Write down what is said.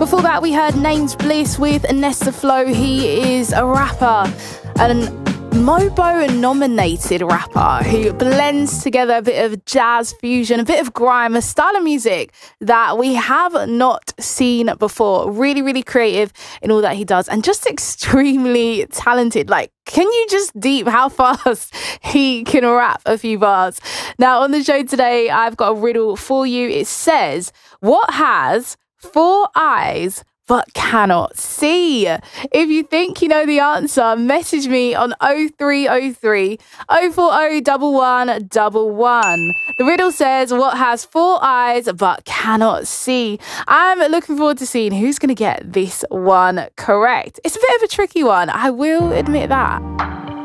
Before that, we heard Names Bliss with Nesta Flow. He is a rapper and Mobo-nominated rapper who blends together a bit of jazz fusion, a bit of grime, a style of music that we have not seen before. Really, really creative in all that he does and just extremely talented. Like, can you just deep how fast he can rap a few bars? Now, on the show today, I've got a riddle for you. It says, what has 4 eyes but cannot see? If you think you know the answer, message me on 0303 040 1111. The riddle says, what has 4 eyes but cannot see? I'm looking forward to seeing who's going to get this one correct. It's a bit of a tricky one, I will admit that.